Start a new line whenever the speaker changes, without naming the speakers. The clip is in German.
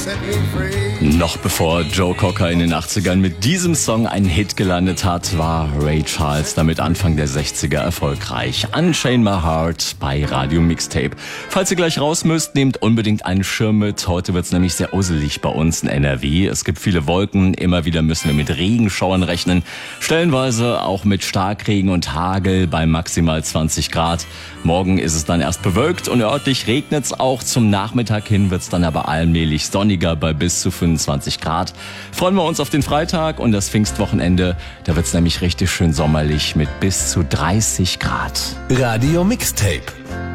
Noch bevor Joe Cocker in den 80ern mit diesem Song einen Hit gelandet hat, war Ray Charles damit Anfang der 60er erfolgreich. Unchain My Heart bei Radio Mixtape. Falls ihr gleich raus müsst, nehmt unbedingt einen Schirm mit. Heute wird's nämlich sehr uselig bei uns in NRW. Es gibt viele Wolken, immer wieder müssen wir mit Regenschauern rechnen. Stellenweise auch mit Starkregen und Hagel bei maximal 20 Grad. Morgen ist es dann erst bewölkt und örtlich regnet's auch. Zum Nachmittag hin wird's dann aber allmählich sonniger bei bis zu 25 Grad. Freuen wir uns auf den Freitag und das Pfingstwochenende. Da wird's nämlich richtig schön sommerlich mit bis zu 30 Grad.
Radio Mixtape.